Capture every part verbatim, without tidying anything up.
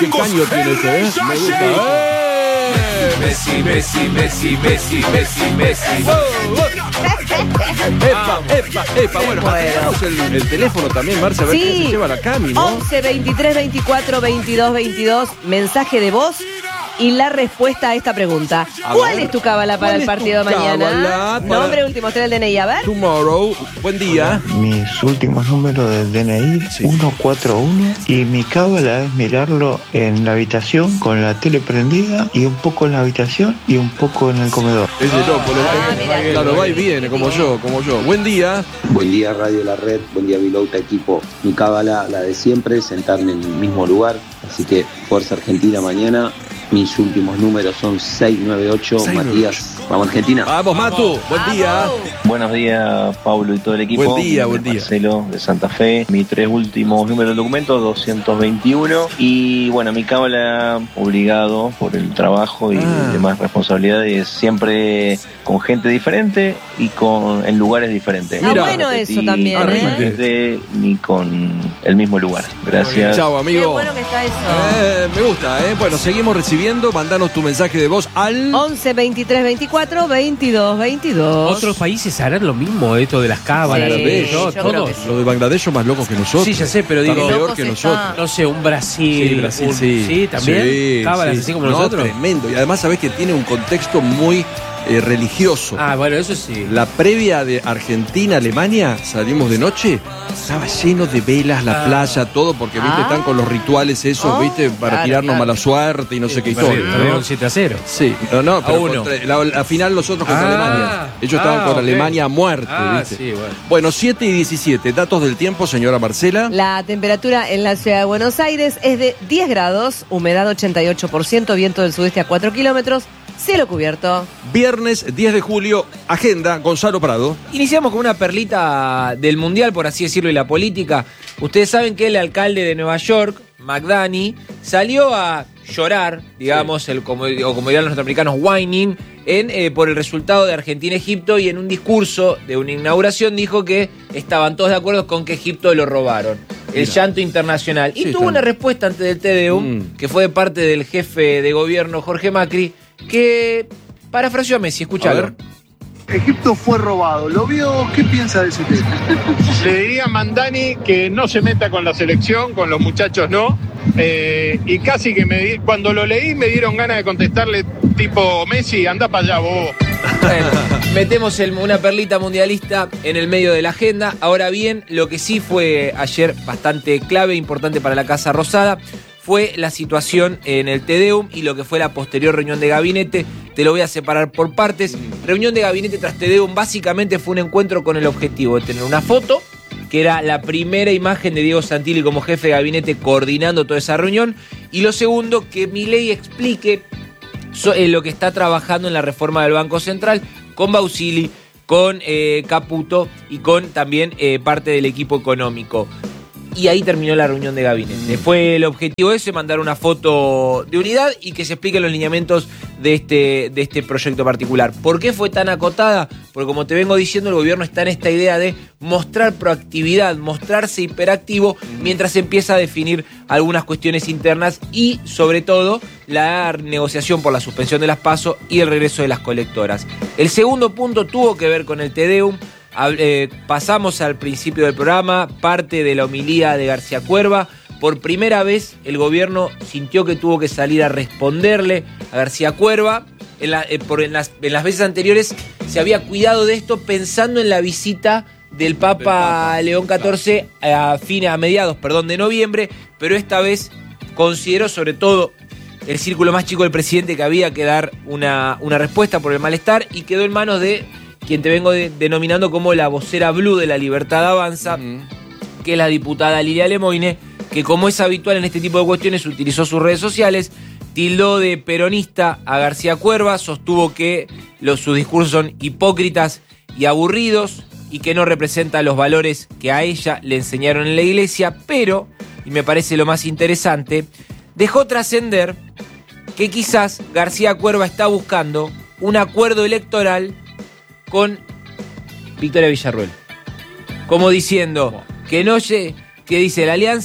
Qué caño tiene ese, ¿eh? Me gusta. ¡Eh! Messi, Messi, Messi, Messi, Messi, Messi. Oh, oh. Epa, epa, epa. Bueno, tenemos el, el teléfono también, Marce, a ver Sí. qué se lleva la Cami, ¿no? once, veintitrés, veinticuatro, veintidós, veintidós, mensaje de voz y la respuesta a esta pregunta. A ¿Cuál ver, es tu cábala para ¿cuál el es partido tu de mañana? cábala para- Nombre, último tres del D N I, a ver. Tomorrow, buen día. Mis últimos números del D N I, Sí. ciento cuarenta y uno, y mi cábala es mirarlo en la habitación con la tele prendida y un poco en la habitación y un poco en el comedor. Ese no, por Ah, mira, el claro, va y viene, como yo, como yo. Buen día. Buen día Radio La Red, buen día Vilauta equipo. Mi cábala, la de siempre, sentarme en el mismo lugar. Así que Fuerza Argentina mañana. Mis últimos números son seis nueve ocho. seis nueve ocho. Matías, vamos Argentina. Vamos, Matu. Buen día. Vamos. Buenos días, Pablo y todo el equipo. Buen día, Mi buen nombre día. es Marcelo, de Santa Fe. Mis tres últimos números del documento, doscientos veintiuno. Y bueno, mi cábala, obligado por el trabajo y Ah. demás responsabilidades, siempre con gente diferente y con en lugares diferentes. Está Mira. bueno eso Repetí también, Ah, ¿eh? gente, ni con el mismo lugar. Gracias. Chao, Qué amigo. bueno que está eso. Eh, me gusta, ¿eh? Bueno, seguimos recibiendo. Mandanos tu mensaje de voz al... once, veintitrés, veinticuatro, veintidós, veintidós. Otros países harán lo mismo, esto de las cábalas, Sí, de yo todo, creo todos. que sí. Los de Bangladesh son más locos que nosotros. Sí, ya sé, pero Están digo, peor locos que están. nosotros. no sé, un Brasil, Sí, Brasil, un- sí. también, Sí, cábalas sí. así como No, nosotros. tremendo. Y además sabés que tiene un contexto muy eh, religioso. Ah, bueno, eso sí. La previa de Argentina-Alemania, salimos de noche, estaba lleno de velas, la Ah. playa, todo, porque viste, Ah. están con los rituales esos, Oh, viste, para claro, tirarnos claro. mala suerte y no sé qué Perdieron- historia. perdieron ¿no? siete a cero. Sí, no, no, pero uno. contra- la, la final nosotros contra Ah, Alemania. Ellos estaban ah, con ok. Alemania a muerte, Ah, ¿viste? sí, bueno. Bueno, siete y diecisiete, datos del tiempo, señora Marcela. La temperatura en la ciudad de Buenos Aires es de diez grados, humedad ochenta y ocho por ciento, viento del sudeste a cuatro kilómetros, cielo cubierto. Viernes diez de julio, agenda, Gonzalo Prado. Iniciamos con una perlita del Mundial, por así decirlo, y la política. Ustedes saben que el alcalde de Nueva York, McDaniel, salió a llorar, digamos, el, como, o como dirán los norteamericanos, whining, en, eh, por el resultado de Argentina-Egipto, y en un discurso de una inauguración dijo que estaban todos de acuerdo con que Egipto lo robaron. El Mira. llanto internacional. Y Sí, tuvo están- una respuesta ante del Te Deum, Mm. que fue de parte del jefe de gobierno, Jorge Macri, que parafraseó a Messi. A Escuchalo. ver. Egipto fue robado. ¿Lo vio? ¿Qué piensa de ese tema? Le diría a Mandani que no se meta con la selección, con los muchachos no. Eh, y casi que me di- cuando lo leí me dieron ganas de contestarle tipo Messi, anda para allá, bobo. Bueno, metemos el- una perlita mundialista en el medio de la agenda. Ahora bien, lo que sí fue ayer bastante clave e importante para la Casa Rosada fue la situación en el Te Deum y lo que fue la posterior reunión de gabinete. Te lo voy a separar por partes. Reunión de gabinete tras Te Deum básicamente fue un encuentro con el objetivo de tener una foto, que era la primera imagen de Diego Santilli como jefe de gabinete coordinando toda esa reunión, y lo segundo, que Milei explique so- eh, lo que está trabajando en la reforma del Banco Central con Bausili, con eh, Caputo y con también eh, parte del equipo económico. Y ahí terminó la reunión de gabinete. Fue el objetivo ese, mandar una foto de unidad y que se expliquen los lineamientos de este, de este proyecto particular. ¿Por qué fue tan acotada? Porque como te vengo diciendo, el gobierno está en esta idea de mostrar proactividad, mostrarse hiperactivo mientras empieza a definir algunas cuestiones internas y, sobre todo, la negociación por la suspensión de las PASO y el regreso de las colectoras. El segundo punto tuvo que ver con el Te Deum. Eh, pasamos al principio del programa, parte de la homilía de García Cuerva. Por primera vez el gobierno sintió que tuvo que salir a responderle a García Cuerva. En, la, eh, por, en, las, en las veces anteriores se había cuidado de esto pensando en la visita del Papa, del Papa. León catorce a, fines, a mediados perdón, de noviembre, pero esta vez consideró sobre todo el círculo más chico del presidente que había que dar una, una respuesta por el malestar, y quedó en manos de quien te vengo de, denominando como la vocera blue de la Libertad Avanza, uh-huh. que es la diputada Lilia Lemoine, que como es habitual en este tipo de cuestiones utilizó sus redes sociales, tildó de peronista a García Cuerva, sostuvo que los, sus discursos son hipócritas y aburridos y que no representan los valores que a ella le enseñaron en la iglesia, pero, y me parece lo más interesante, dejó trascender que quizás García Cuerva está buscando un acuerdo electoral con Victoria Villarruel, como diciendo que no que dice la alianza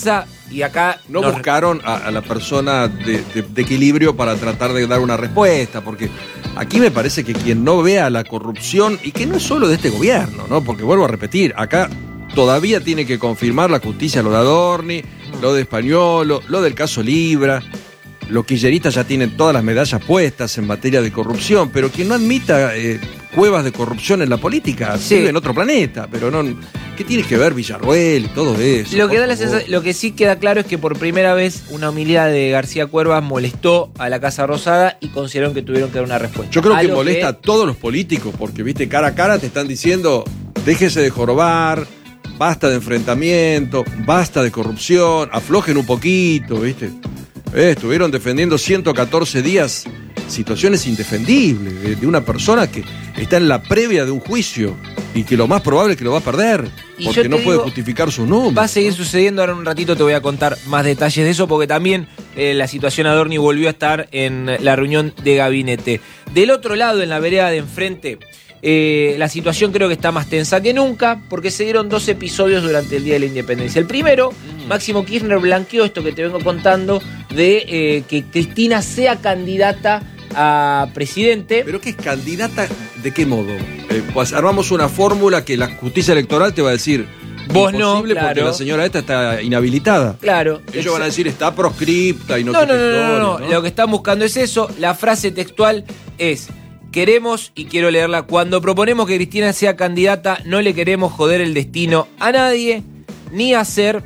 Y acá No nos- buscaron a, a la persona de, de- de equilibrio para tratar de dar una respuesta, porque aquí me parece que quien no vea la corrupción, y que no es solo de este gobierno, ¿no? Porque vuelvo a repetir, acá todavía tiene que confirmar la justicia lo de Adorni, lo de Españolo, lo del caso Libra. Los kirchneristas ya tienen todas las medallas puestas en materia de corrupción, pero quien no admita eh, cuevas de corrupción en la política Sí. vive en otro planeta, pero no. ¿Qué tiene que ver Villarruel y todo eso? Lo que, por da la favor? sensación- lo que sí queda claro es que por primera vez una humildad de García Cuervas molestó a la Casa Rosada y consideraron que tuvieron que dar una respuesta. Yo creo que Algo molesta a todos los políticos, porque, viste, cara a cara te están diciendo, déjese de jorobar, basta de enfrentamiento, basta de corrupción, aflojen un poquito, viste. Eh, estuvieron defendiendo ciento catorce días situaciones indefendibles de, de una persona que está en la previa de un juicio y que lo más probable es que lo va a perder, Y porque yo te no puede digo, justificar sus números. Va a seguir sucediendo, ahora en un ratito te voy a contar más detalles de eso, porque también eh, la situación Adorni volvió a estar en la reunión de gabinete. Del otro lado, en la vereda de enfrente, eh, la situación creo que está más tensa que nunca, porque se dieron dos episodios durante el Día de la Independencia. El primero, Máximo Kirchner blanqueó esto que te vengo contando, de eh, que Cristina sea candidata a presidente. ¿Pero qué es candidata? ¿De qué modo? Eh, pues armamos una fórmula que la justicia electoral te va a decir, Vos no, imposible porque claro. la señora esta está inhabilitada. Claro. Ellos van a decir, está proscripta y no No, sé no, qué no, no, historia, no, no. Lo que están buscando es eso. La frase textual es: queremos, y quiero leerla, cuando proponemos que Cristina sea candidata, no le queremos joder el destino a nadie, ni hacer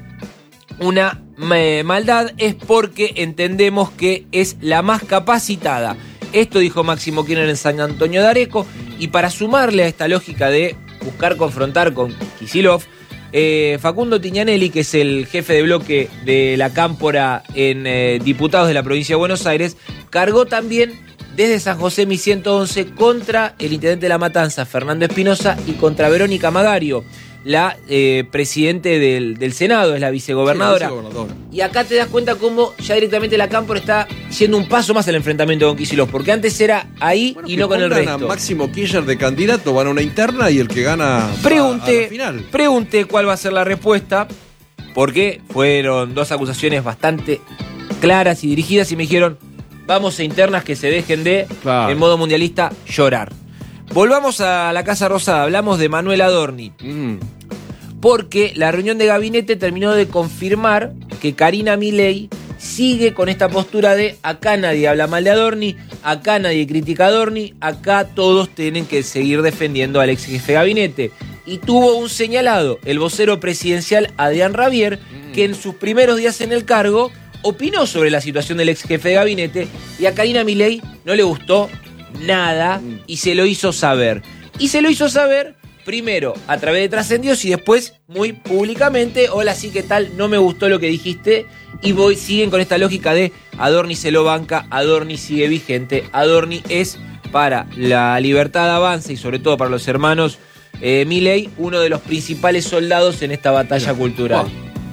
una eh, maldad, es porque entendemos que es la más capacitada. Esto dijo Máximo Kirchner en San Antonio de Areco, y para sumarle a esta lógica de buscar confrontar con Kicillof, Eh, Facundo Tignanelli, que es el jefe de bloque de la Cámpora en eh, Diputados de la Provincia de Buenos Aires, cargó también desde San José Mi ciento once contra el intendente de La Matanza, Fernando Espinosa, y contra Verónica Magario, la eh, presidente del, del Senado, es la vicegobernadora. Sí, la vicegobernadora. Y acá te das cuenta cómo ya directamente la Cámpora está yendo un paso más al enfrentamiento con Kicillof, porque antes era ahí y no con el Pongan resto. a Máximo Kirchner de candidato, van a una interna y el que gana Pregunté, a la final. pregunté cuál va a ser la respuesta, porque fueron dos acusaciones bastante claras y dirigidas y me dijeron, vamos a internas que se dejen de, Claro. en modo mundialista, llorar. Volvamos a la Casa Rosada, hablamos de Manuel Adorni, Mm. porque la reunión de gabinete terminó de confirmar que Karina Milei sigue con esta postura de acá nadie habla mal de Adorni, acá nadie critica a Adorni, acá todos tienen que seguir defendiendo al ex jefe de gabinete. Y tuvo un señalado, el vocero presidencial Adrián Rabier, que en sus primeros días en el cargo opinó sobre la situación del ex jefe de gabinete y a Karina Milei no le gustó nada y se lo hizo saber. Y se lo hizo saber primero a través de trascendidos y después muy públicamente. Hola, sí, ¿qué tal? No me gustó lo que dijiste. Y voy, siguen con esta lógica de Adorni se lo banca, Adorni sigue vigente, Adorni es para la libertad avanza y sobre todo para los hermanos eh, Milei uno de los principales soldados en esta batalla cultural.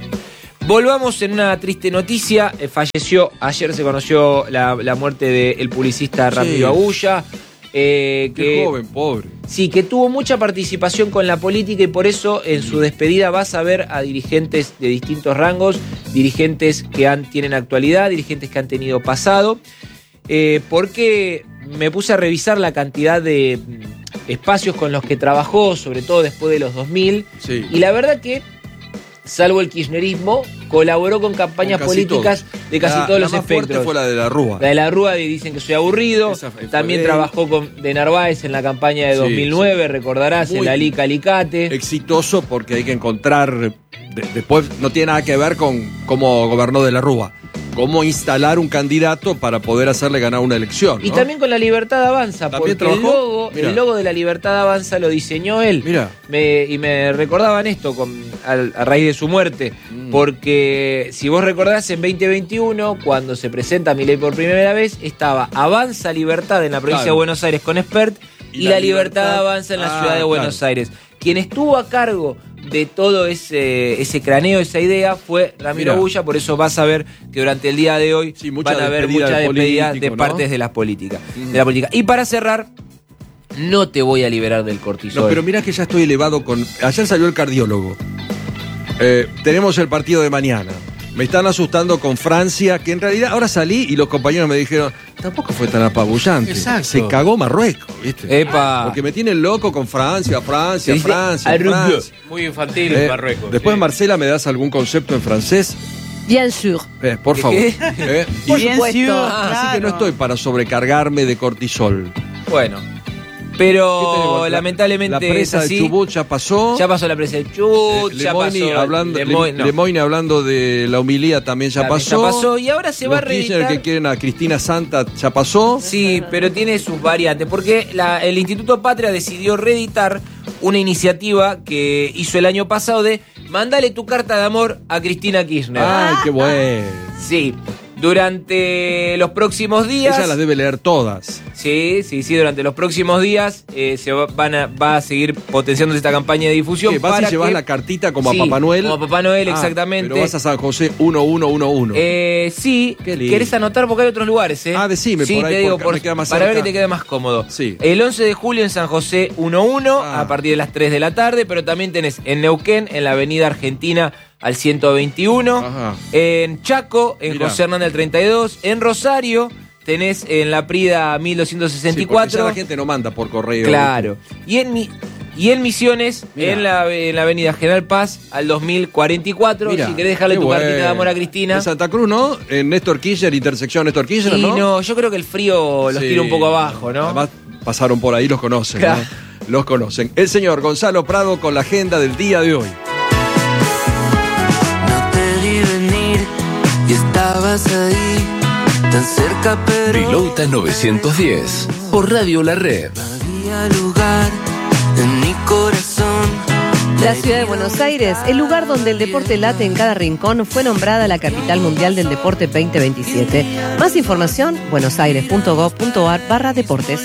Volvamos en una triste noticia. Eh, falleció, ayer se conoció la, la muerte del publicista Ramiro Sí. Agulla. Eh, Qué que, joven, pobre. Sí, que tuvo mucha participación con la política y por eso en su despedida vas a ver a dirigentes de distintos rangos, dirigentes que han, tienen actualidad, dirigentes que han tenido pasado, eh, porque me puse a revisar la cantidad de mm, espacios con los que trabajó, sobre todo después de los dos mil, Sí. y la verdad que, salvo el kirchnerismo, colaboró con campañas Con casi políticas todos. de casi La- todos la los más fuerte espectros. fue la de la Rúa. La de la Rúa de dicen que soy aburrido. Esa fue También de él. trabajó con de Narváez en la campaña de Sí, dos mil nueve, recordarás, Muy en la Lica Alicate. Exitoso porque hay que encontrar, de- después no tiene nada que ver con cómo gobernó de la Rúa, cómo instalar un candidato para poder hacerle ganar una elección, ¿no? Y también con la Libertad Avanza, ¿También porque el trabajó? logo, Mirá. el logo de la Libertad Avanza lo diseñó él. Mira. Me- y me recordaban esto con, al- a, raíz de su muerte, Mm. porque si vos recordás en veinte veintiuno, cuando se presenta Milei por primera vez, estaba Avanza Libertad en la provincia Claro. de Buenos Aires con Expert y, Y la, la Libertad, Libertad- Avanza en la Ah, ciudad de Buenos claro. Aires. Quien estuvo a cargo de todo ese, ese craneo, esa idea, fue Ramiro Mirá. Agulla, por eso vas a ver que durante el día de hoy Sí, mucha van a haber despedida muchas de despedidas de político, ¿no? partes de las políticas, Mm. de la política. Y para cerrar, no te voy a liberar del cortisol. No, pero mirá que ya estoy elevado con... Ayer salió el cardiólogo. Eh, tenemos el partido de mañana. Me están asustando con Francia, que en realidad ahora salí y los compañeros me dijeron, tampoco fue tan apabullante. Exacto. Se cagó Marruecos, ¿viste? Epa. Porque me tienen loco con Francia, Francia, Dice, Francia, arrugue. Francia. Muy infantil Eh, Marruecos. Después, sí. Marcela, ¿me das algún concepto en francés? Bien sûr. Eh, por ¿De favor. qué? Eh, y- Por Bien supuesto. sûr, Ah, Así que no claro. estoy para sobrecargarme de cortisol. Bueno. ¿Qué Pero tenemos? La- lamentablemente La presa es así. de Chubut ya pasó. Ya pasó la presa de Chubut, Eh, ya Lemoyne pasó. hablando, Lemoyne, Le- no, Lemoyne hablando de la humilía también ya también pasó. ya pasó. Y ahora se Los va a Kirchner reeditar. que quieren a Cristina Santa ya pasó. Sí, pero tiene sus variantes, porque la- el Instituto Patria decidió reeditar una iniciativa que hizo el año pasado de mandale tu carta de amor a Cristina Kirchner. Ay, qué bueno. Sí, durante los próximos días... Ella las debe leer todas. Sí, sí, sí, durante los próximos días eh, se va, van a, va a seguir potenciándose esta campaña de difusión. ¿Qué, ¿Vas para y llevas que- la cartita como Sí, a Papá Noel? como a Papá Noel, Ah, exactamente. Pero vas a San José uno uno uno uno. Eh, sí, Qué lindo. querés anotar porque hay otros lugares, ¿eh? Ah, decime, sí, por ahí, te digo, porque por- me queda más para ver cerca. que te quede más cómodo. Sí. El once de julio en San José uno uno, Ah. a partir de las tres de la tarde, pero también tenés en Neuquén, en la avenida Argentina al ciento veintiuno, Ajá. en Chaco, en Mirá. José Hernández al treinta y dos, en Rosario tenés en la Prida mil doscientos sesenta y Sí, porque ya cuatro. la gente no manda por correo. Claro. Y en mi y en Misiones, Mirá. en la, en la avenida General Paz, al dos mil cuarenta y cuatro. Mirá, si querés dejarle qué tu bueno. cartita de amor a Cristina. En Santa Cruz, ¿no? En Néstor Kirchner, intersección Néstor Kirchner, Y ¿no? no, yo creo que el frío los Sí. tira un poco abajo, ¿no? Además, pasaron por ahí, los conocen, Claro. ¿no? Los conocen. El señor Gonzalo Prado con la agenda del día de hoy. No te vi venir y estabas ahí, tan cerca pero Vilauta novecientos diez. Por Radio La Red. había lugar en mi corazón. La ciudad de Buenos Aires, el lugar donde el deporte late en cada rincón, fue nombrada la capital mundial del deporte veinte veintisiete. Más información, buenosaires.gov.ar barra deportes.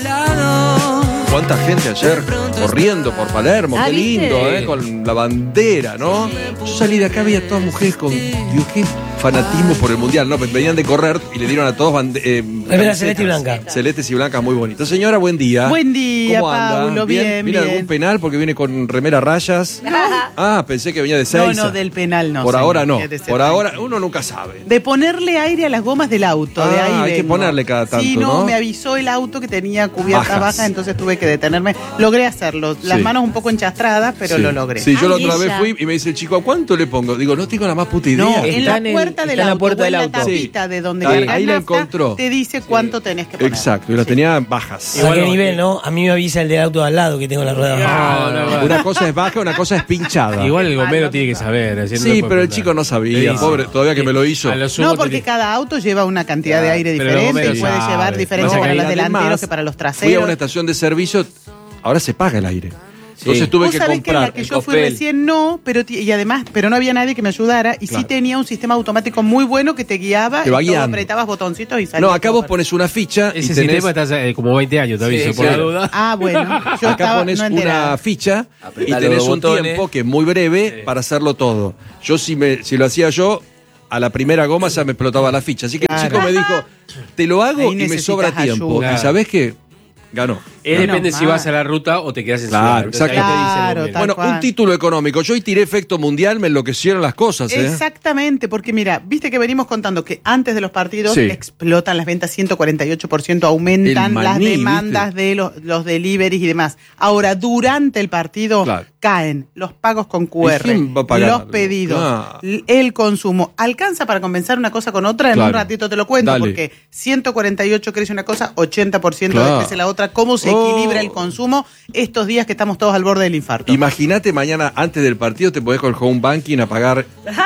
¿Cuánta gente ayer corriendo por Palermo? Ah, Qué ¿viste? lindo, ¿eh? Con la bandera, ¿no? Yo salí de acá, había todas mujeres con... Dios, qué fanatismo por el Mundial, ¿no? Venían de correr y le dieron a todos bande- eh, camisetas. celeste y blanca. Celestes y blancas, muy bonito. Señora, buen día. Buen día, ¿Cómo anda? Paulo, bien, ¿Viene bien. algún penal porque viene con remera a rayas? Ah, pensé que venía de No, seis. no, del penal no. Por señor, ahora no. quédese Por tranquilo. ahora uno nunca sabe. De ponerle aire a las gomas del auto, de Ah, ahí hay que vengo. ponerle cada tanto, Sí, no, ¿no? me avisó el auto que tenía cubierta Bajas. baja, entonces tuve que detenerme. Logré hacerlo. Las Sí. manos un poco enchastradas, pero Sí. lo logré. Sí, yo la Ay, otra vez ella. fui y me dice el chico, ¿a cuánto le pongo? Digo, no tengo la más puta idea. No, en Está la en el- puerta del está en la auto, puerta o del en auto. la tapita de donde Ahí- cargas ahí la nafta, encontró. te dice cuánto tenés que poner. Exacto, y la tenía bajas. Igual ¿A qué no, nivel, no? A mí me avisa el del auto de al lado que tengo la rueda baja. No, no, Una cosa es baja, una cosa es pinchada. Igual el gomero tiene que saber. así no le Sí, puede pero el preguntar. chico no Le sabía, dice. pobre, todavía que me lo hizo. A lo sumo No, te porque dice- cada auto lleva una cantidad de aire Pero el diferente gomero y puede sabe. llevar diferencia Pasa para que los delanteros además, que para los Fui a traseros. una estación de servicio, ahora se paga el aire. Entonces tuve Vos que sabés que en comprar. la que el yo fui Cospel. recién no, pero ti- y además, pero no había nadie que me ayudara y Claro. sí tenía un sistema automático muy bueno que te guiaba Te va y todo guiando. apretabas botoncitos y salías. No, acá todo vos perfecto. pones una ficha y Ese tenés, sistema está hace, eh, como veinte años, te aviso, Sí, por la sí. duda. Ah, bueno, yo acá estaba pones no enterada. una ficha y Apretá tenés los un botones. tiempo que es muy breve para hacerlo todo. Yo si me si lo hacía yo, a la primera goma ya me explotaba la ficha. Así que Claro. el chico me dijo, te lo hago Ahí y me necesitas sobra tiempo. ayuda. ¿Y sabés qué? Ganó. Eh, Menos depende si mal. vas a la ruta o te quedas en Claro, ciudad. Entonces ahí te exacto. dice el Claro, gomero. tal Bueno, cual. un título económico. Yo hoy tiré efecto mundial, me enloquecieron las cosas, ¿eh? Exactamente, porque mira, viste que venimos contando que antes de los partidos Sí. explotan las ventas ciento cuarenta y ocho por ciento, aumentan El maní, las demandas de los, los deliveries y demás. Ahora, durante el partido Claro. caen los pagos con Q ¿Y R, quién va a pagarlo? los pedidos, Ah. l- el consumo. ¿Alcanza para compensar una cosa con otra? En Claro. un ratito te lo cuento, Dale. porque ciento cuarenta y ocho crece una cosa, ochenta por ciento Claro. decrece la otra. ¿Cómo se Oh. equilibra el consumo estos días que estamos todos al borde del infarto? Imagínate mañana antes del partido te podés con el home banking a pagar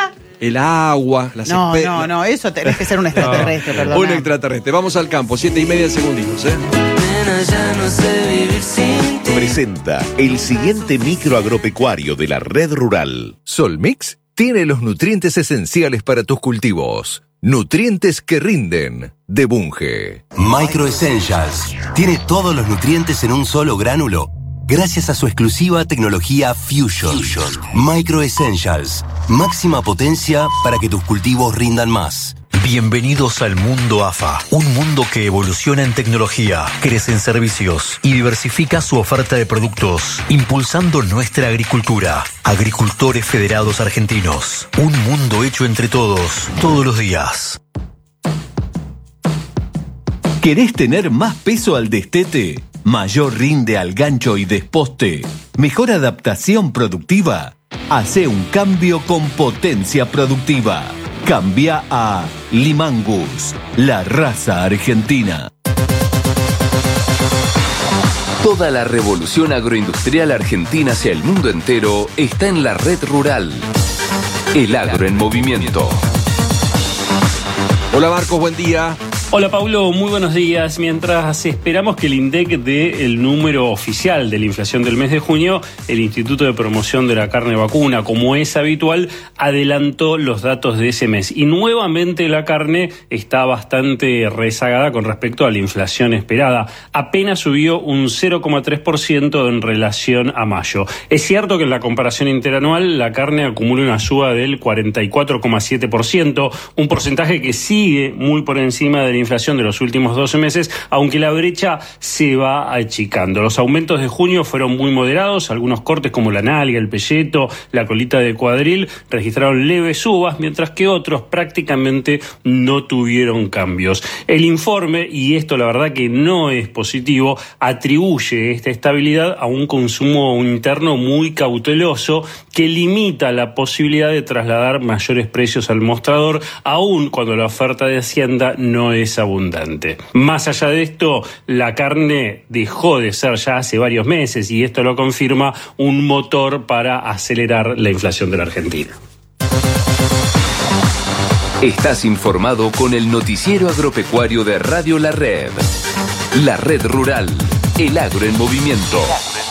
el agua, las No, espe- no, no, eso tenés que ser un extraterrestre, perdón. Un extraterrestre. Vamos al campo, siete y media segunditos, ¿eh? Nena, ya no sé vivir sin ti. Presenta el siguiente micro agropecuario de la red rural. Solmix tiene los nutrientes esenciales para tus cultivos. Nutrientes que rinden. De Bunge. Micro Essentials tiene todos los nutrientes en un solo gránulo gracias a su exclusiva tecnología Fusion. Fusion. Micro Essentials, máxima potencia para que tus cultivos rindan más. Bienvenidos al mundo A F A, un mundo que evoluciona en tecnología, crece en servicios y diversifica su oferta de productos, impulsando nuestra agricultura. Agricultores Federados Argentinos, un mundo hecho entre todos, todos los días. ¿Querés tener más peso al destete? ¿Mayor rinde al gancho y desposte? ¿Mejor adaptación productiva? Hacé un cambio con potencia productiva. Cambia a Limangus, la raza argentina. Toda la revolución agroindustrial argentina hacia el mundo entero está en la red rural. El agro en movimiento. Hola Marcos, buen día. Hola Paulo, muy buenos días. Mientras esperamos que el INDEC dé el número oficial de la inflación del mes de junio, el Instituto de Promoción de la Carne Vacuna, como es habitual, adelantó los datos de ese mes. Y nuevamente la carne está bastante rezagada con respecto a la inflación esperada. Apenas subió un cero coma tres por ciento en relación a mayo. Es cierto que en la comparación interanual la carne acumula una suba del cuarenta y cuatro coma siete por ciento, un porcentaje que sigue muy por encima de la inflación de los últimos doce meses, aunque la brecha se va achicando. Los aumentos de junio fueron muy moderados, algunos cortes como la nalga, el pelleto, la colita de cuadril registraron leves subas, mientras que otros prácticamente no tuvieron cambios. El informe, y esto la verdad que no es positivo, atribuye esta estabilidad a un consumo interno muy cauteloso que limita la posibilidad de trasladar mayores precios al mostrador, aun cuando la oferta de Hacienda no es abundante. Más allá de esto, la carne dejó de ser ya hace varios meses y esto lo confirma un motor para acelerar la inflación de la Argentina. Estás informado con el noticiero agropecuario de Radio La Red. La Red Rural. El agro en movimiento.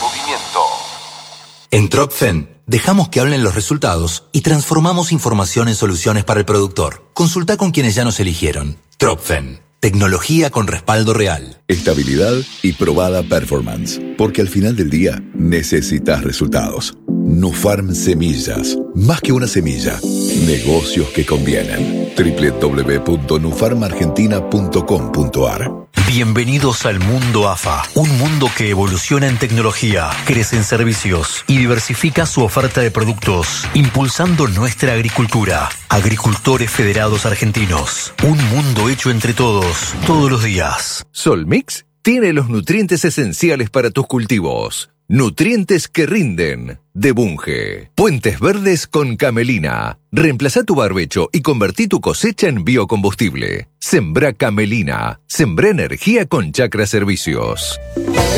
En Tropfen, dejamos que hablen los resultados y transformamos información en soluciones para el productor. Consulta con quienes ya nos eligieron. Tropfen, tecnología con respaldo real. Estabilidad y probada performance. Porque al final del día necesitas resultados. Nufarm Semillas. Más que una semilla. Negocios que convienen. doble u doble u doble u punto nufarm argentina punto com punto a r. Bienvenidos al mundo A F A, un mundo que evoluciona en tecnología, crece en servicios y diversifica su oferta de productos, impulsando nuestra agricultura. Agricultores Federados Argentinos, un mundo hecho entre todos, todos los días. Solmix tiene los nutrientes esenciales para tus cultivos. Nutrientes que rinden, de Bunge. Puentes verdes con camelina. Reemplazá tu barbecho y convertí tu cosecha en biocombustible. Sembrá camelina. Sembrá energía con Chacra Servicios.